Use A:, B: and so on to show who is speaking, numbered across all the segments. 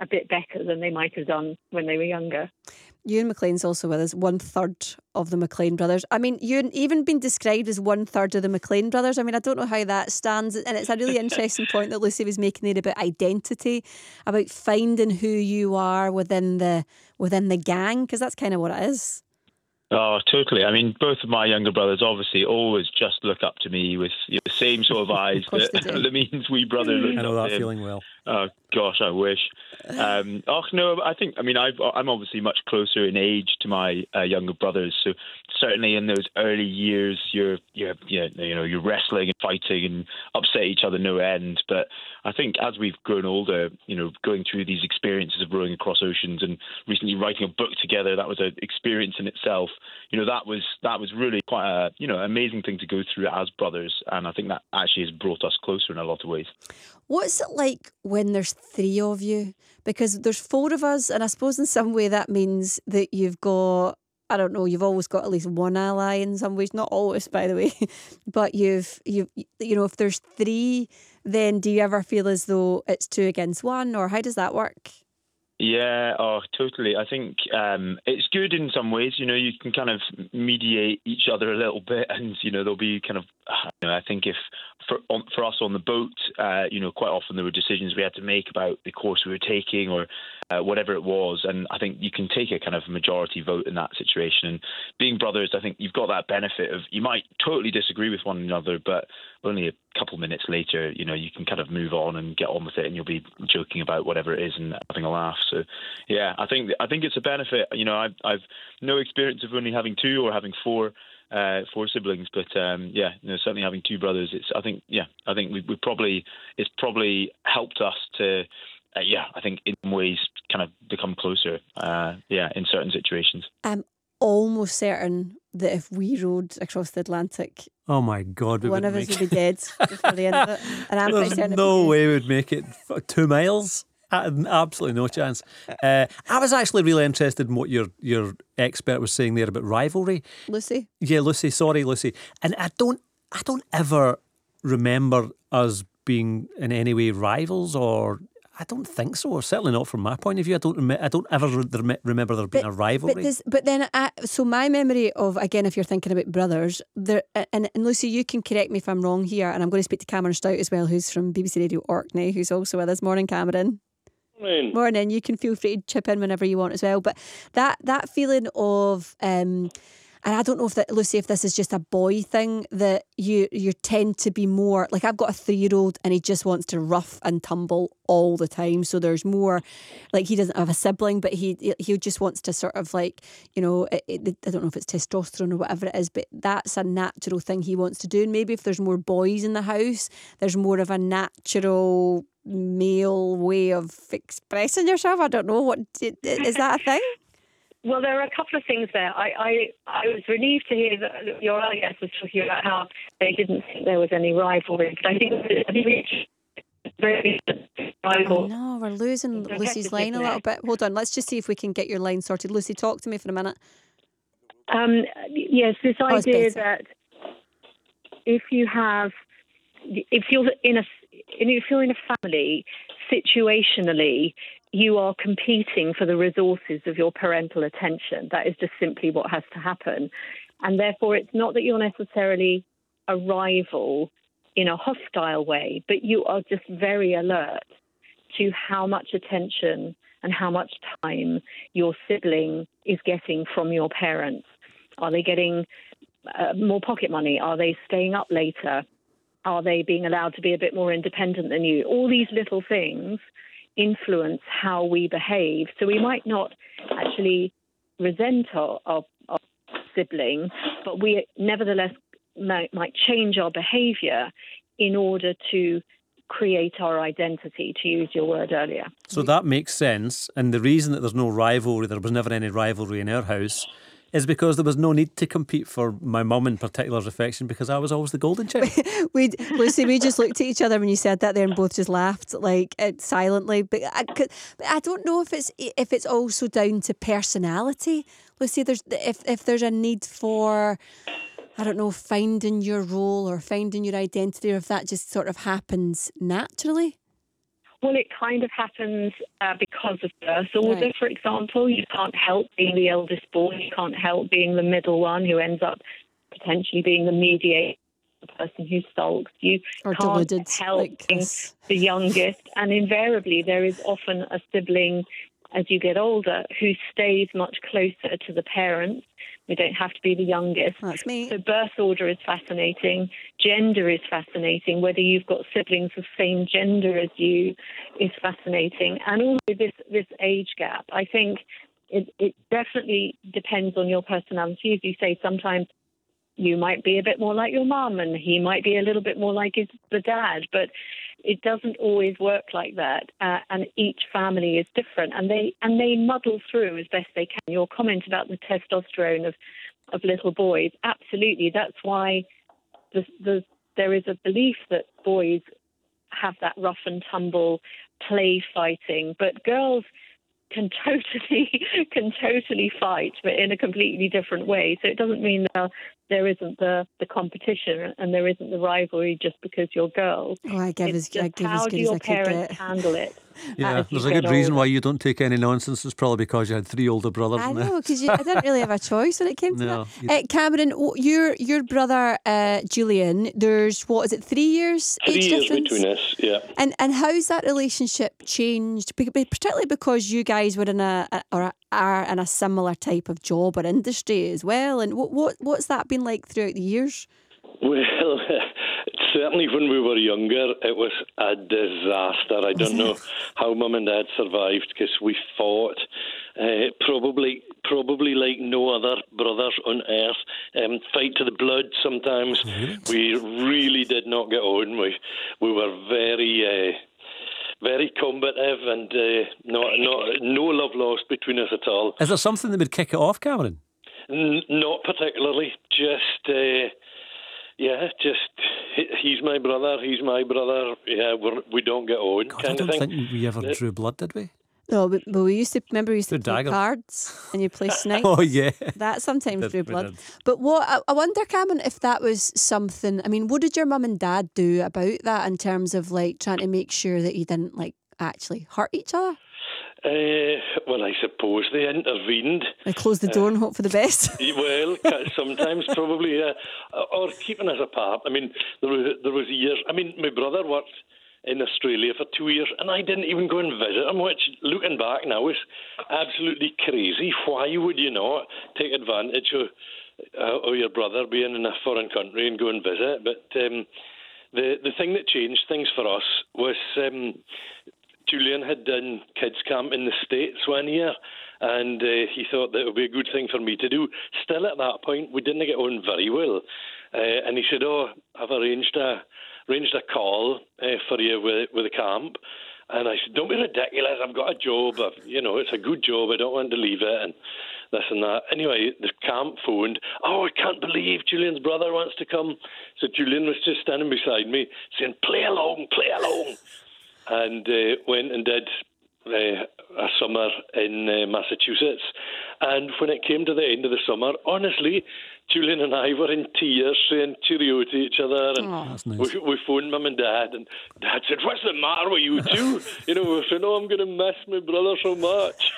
A: a bit better than they might have done when they were younger.
B: Ewan McLean's also with us, 1/3 of the McLean brothers. I mean, Ewan even been described as 1/3 of the McLean brothers. I mean, I don't know how that stands. And it's a really interesting point that Lucy was making there about identity, about finding who you are within the gang, because that's kind of what it is.
C: Oh, totally. I mean, both of my younger brothers obviously always just look up to me with the same sort of eyes that means wee brother looks
D: I know
C: up
D: that
C: to him.
D: feeling well.
C: Oh gosh, I wish. I'm obviously much closer in age to my younger brothers. So certainly in those early years, you're wrestling and fighting and upset each other no end. But I think as we've grown older, going through these experiences of rowing across oceans and recently writing a book together, that was an experience in itself. That was really quite a amazing thing to go through as brothers, and I think that actually has brought us closer in a lot of ways.
B: What's it like when there's 3 of you? Because there's 4 of us, and I suppose in some way that means that you've got, I don't know, you've always got at least one ally in some ways. Not always, by the way, but if there's 3, then do you ever feel as though it's 2 against 1, or how does that work?
C: Yeah, totally. I think it's good in some ways. You can kind of mediate each other a little bit, and there'll be kind of. I think if for us on the boat, quite often there were decisions we had to make about the course we were taking or whatever it was, and I think you can take a kind of majority vote in that situation. And being brothers, I think you've got that benefit of you might totally disagree with one another, but only a couple minutes later, you can kind of move on and get on with it, and you'll be joking about whatever it is and having a laugh. So, yeah, I think it's a benefit. I've no experience of only having 2 or having 4 siblings, but certainly having 2 brothers. I think it's probably helped us to. I think in some ways kind of become closer. In certain situations.
B: I'm almost certain that if we rowed across the Atlantic,
D: oh my God,
B: one of us would be dead before the end of it. And I'm pretty certain
D: no way we'd make it 2 miles. Absolutely no chance. I was actually really interested in what your expert was saying there about rivalry.
B: Lucy?
D: Yeah, Lucy. Sorry, Lucy. And I don't ever remember us being in any way rivals, or I don't think so. Or certainly not from my point of view. I don't ever remember there being a rivalry.
B: But then, so my memory of, again, if you're thinking about brothers, and Lucy, you can correct me if I'm wrong here, and I'm going to speak to Cameron Stout as well, who's from BBC Radio Orkney, who's also with us. Morning, Cameron. Morning. You can feel free to chip in whenever you want as well. But that feeling of, and I don't know if that, Lucy, if this is just a boy thing, that you tend to be more, like I've got a 3-year-old and he just wants to rough and tumble all the time. So there's more, like he doesn't have a sibling, but he just wants to sort of like, I don't know if it's testosterone or whatever it is, but that's a natural thing he wants to do. And maybe if there's more boys in the house, there's more of a natural male way of expressing yourself. I don't know, is that a thing?
A: Well, there are a couple of things there. I was relieved to hear that your other guest was talking about how they didn't think there was any rivalry. But I think very rival.
B: No, we're losing Lucy's line a little bit. Hold on, let's just see if we can get your line sorted. Lucy, talk to me for a minute.
A: Yes, this idea that if you're in a family, situationally, you are competing for the resources of your parental attention. That is just simply what has to happen. And therefore, it's not that you're necessarily a rival in a hostile way, but you are just very alert to how much attention and how much time your sibling is getting from your parents. Are they getting more pocket money? Are they staying up later? Are they being allowed to be a bit more independent than you? All these little things influence how we behave. So we might not actually resent our sibling, but we nevertheless might change our behaviour in order to create our identity, to use your word earlier.
D: So that makes sense. And the reason that there's no rivalry, there was never any rivalry in our house, is because there was no need to compete for my mum in particular's affection, because I was always the golden child.
B: Lucy, we just looked at each other when you said that there and both just laughed silently. But I don't know if it's also down to personality. Lucy, if there's a need for, I don't know, finding your role or finding your identity, or if that just sort of happens naturally.
A: Well, it kind of happens because of birth order,
B: Right.
A: for example. You can't help being the eldest born. You can't help being the middle one who ends up potentially being the mediator, the person who sulks. You
B: Or
A: can't
B: deluded,
A: help
B: like
A: being
B: this.
A: the youngest. And invariably, there is often a sibling as you get older who stays much closer to the parents. We don't have to be the youngest.
B: That's me.
A: So birth order is fascinating. Gender is fascinating. Whether you've got siblings of same gender as you is fascinating. And also this age gap. I think it definitely depends on your personality. As you say, sometimes you might be a bit more like your mum and he might be a little bit more like the dad. But it doesn't always work like that. And each family is different. And they muddle through as best they can. Your comment about the testosterone of little boys, absolutely. That's why there is a belief that boys have that rough and tumble play fighting, but girls can totally fight, but in a completely different way. So it doesn't mean that there isn't the competition and there isn't the rivalry just because you're girls.
B: Oh, I give
A: It's
B: as
A: just
B: good
A: how
B: as
A: do your
B: I could
A: parents
B: get.
A: handle it?
D: Yeah,
A: as you
D: there's a
A: get
D: good reason
A: older.
D: why you don't take any nonsense. It's probably because you had 3 older brothers.
B: I
D: and
B: know, because I didn't really have a choice when it came to
D: No,
B: that. Cameron, your brother Julian, there's, 3 years
E: 3
B: age
E: years
B: difference?
E: between us, yeah.
B: And how's that relationship changed? Particularly because you guys were in are in a similar type of job or industry as well. And what's that been like throughout the years?
E: Well, certainly when we were younger, it was a disaster. I don't know how Mum and Dad survived because we fought, probably like no other brothers on earth. Fight to the blood sometimes. We really did not get on. We were very combative and no love lost between us at all.
D: Is there something that would kick it off, Cameron?
E: Not particularly. Just he's my brother. He's my brother. Yeah, we don't get on.
D: God, I
E: kind
D: don't
E: of thing.
D: think we ever drew blood, did we?
B: No, but we used to
D: Through
B: play
D: daggers.
B: cards and you play snipes.
D: Oh, yeah.
B: That sometimes
D: Did-
B: drew
D: we
B: blood.
D: did.
B: But what I wonder, Cameron, if that was something. I mean, what did your mum and dad do about that in terms of like trying to make sure that you didn't like actually hurt each other?
E: Well, I suppose they intervened.
B: They closed the door and hope for the best.
E: Well, sometimes probably, or keeping us apart. I mean, there was years. I mean, my brother worked in Australia for 2 years, and I didn't even go and visit him, which, looking back now, is absolutely crazy. Why would you not take advantage of your brother being in a foreign country and go and visit? But the thing that changed things for us was Julian had done kids camp in the States 1 year, and he thought that it would be a good thing for me to do. Still, at that point, we didn't get on very well, and he said, I've arranged a call for you with the camp. And I said, don't be ridiculous, I've got a job, it's a good job, I don't want to leave it, and this and that. Anyway, the camp phoned, I can't believe Julian's brother wants to come. So Julian was just standing beside me saying, play along. And went and did a summer in Massachusetts. And when it came to the end of the summer, honestly, Julian and I were in tears saying cheerio to each other. And
D: That's nice.
E: we phoned Mum and Dad, and Dad said, what's the matter with you two? We were saying, I'm going to miss my brother so much.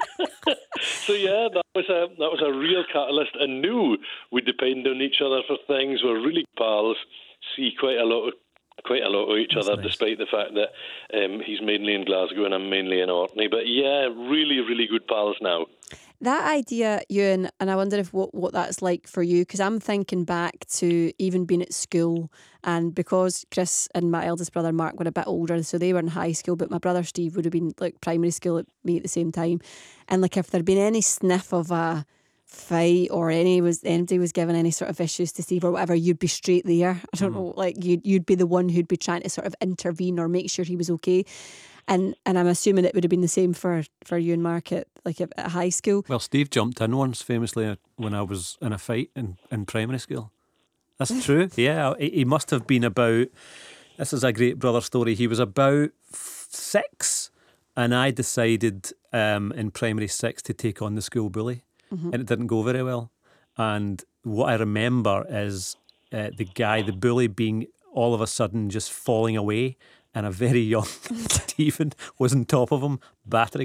E: So yeah, that was a real catalyst, and knew we'd depend on each other for things. We're really pals, see quite a lot of each other,
D: nice.
E: despite the fact that he's mainly in Glasgow and I'm mainly in Orkney. But yeah, really, really good pals now.
B: That idea, Ewan, and I wonder if what that's like for you, because I'm thinking back to even being at school, and because Chris and my eldest brother Mark were a bit older, so they were in high school, but my brother Steve would have been like primary school at me at the same time, and like if there'd been any sniff of a fight or anybody was given any sort of issues to Steve or whatever, you'd be straight there. I don't know, like you'd be the one who'd be trying to sort of intervene or make sure he was okay. And I'm assuming it would have been the same for you and Mark at high school.
D: Well, Steve jumped in once famously when I was in a fight in primary school. That's true. Yeah, he must have been about, this is a great brother story, he was about 6 and I decided in primary 6 to take on the school bully. And it didn't go very well. And what I remember is the bully being all of a sudden just falling away and a very young Stephen was on top of him, battering